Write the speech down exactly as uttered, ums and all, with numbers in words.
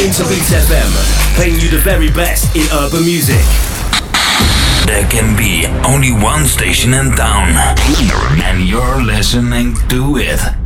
into Beats F M, playing you the very best in urban music. There can be only one station in town, and you're listening to it.